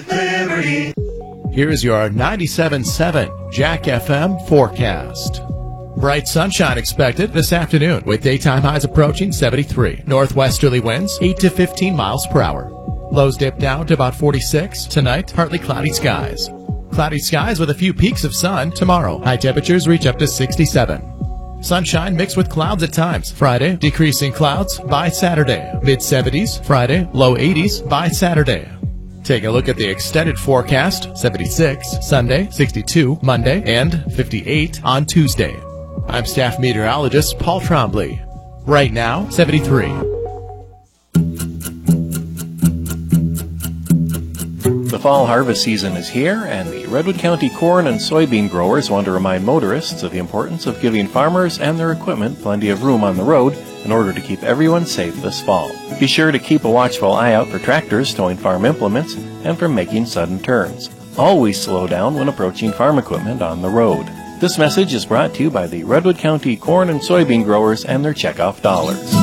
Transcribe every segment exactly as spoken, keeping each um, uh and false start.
Liberty. Here is your ninety-seven point seven Jack F M forecast. Bright sunshine expected this afternoon with daytime highs approaching seventy-three. Northwesterly winds eight to fifteen miles per hour. Lows dip down to about forty-six. Tonight, partly cloudy skies. Cloudy skies with a few peaks of sun tomorrow. High temperatures reach up to sixty-seven. Sunshine mixed with clouds at times. Friday, decreasing clouds by Saturday. mid seventies Friday, low eighties by Saturday. Take a look at the extended forecast. seventy-six Sunday, sixty-two Monday, and fifty-eight on Tuesday. I'm staff meteorologist Paul Trombley. Right now, seventy-three. The fall harvest season is here, and the Redwood County corn and soybean growers want to remind motorists of the importance of giving farmers and their equipment plenty of room on the road in order to keep everyone safe this fall. Be sure to keep a watchful eye out for tractors towing farm implements and from making sudden turns. Always slow down when approaching farm equipment on the road. This message is brought to you by the Redwood County corn and soybean growers and their checkoff dollars.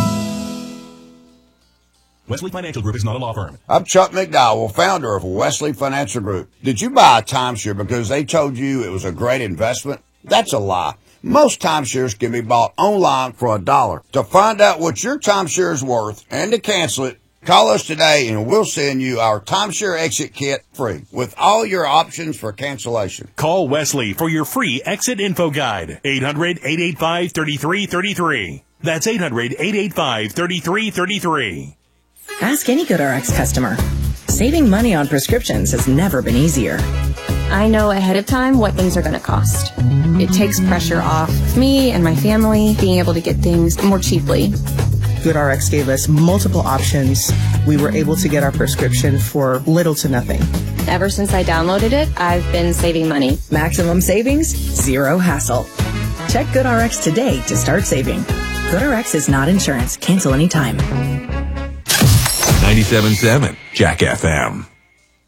Wesley Financial Group is not a law firm. I'm Chuck McDowell, founder of Wesley Financial Group. Did you buy a timeshare because they told you it was a great investment? That's a lie. Most timeshares can be bought online for a dollar. To find out what your timeshare is worth and to cancel it, call us today and we'll send you our timeshare exit kit free with all your options for cancellation. Call Wesley for your free exit info guide. eight hundred, eight eight five, three three three three. That's eight hundred, eight eight five, three three three three. Ask any GoodRx customer. Saving money on prescriptions has never been easier. I know ahead of time what things are going to cost. It takes pressure off me and my family being able to get things more cheaply. GoodRx gave us multiple options. We were able to get our prescription for little to nothing. Ever since I downloaded it, I've been saving money. Maximum savings, zero hassle. Check GoodRx today to start saving. GoodRx is not insurance. Cancel anytime. ninety-seven point seven Jack F M.